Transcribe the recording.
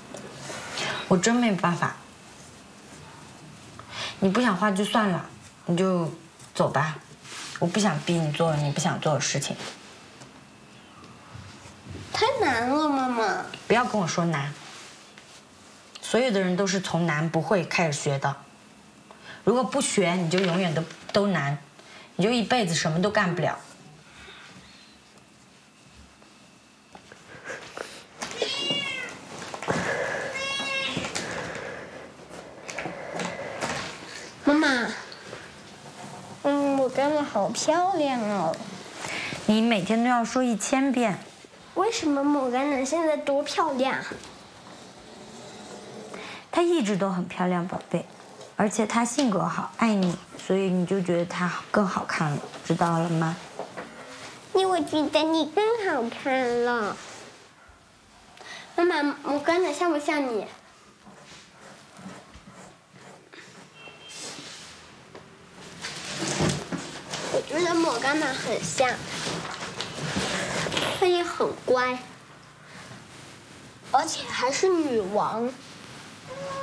我真没办法。你不想画就算了，你就走吧。我不想逼你做你不想做的事情。 太难了，妈妈。 不要跟我说难。所有的人都是从难不会开始学的。如果不学，你就永远都难，你就一辈子什么都干不了。 妈妈，我干的好漂亮哦。 你每天都要说1000遍。 为什么抹甘奶现在多漂亮？ 她一直都很漂亮，宝贝。而且她性格好，爱你，所以你就觉得她更好看了，知道了吗？ 我觉得你更好看了。妈妈，抹甘奶像不像你？我觉得抹甘奶很像，她也很乖，而且还是女王。